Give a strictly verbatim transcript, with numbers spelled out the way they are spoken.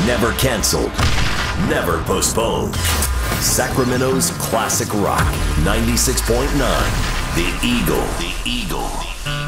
Never canceled, never postponed. Sacramento's classic rock, ninety-six point nine. The Eagle. The Eagle.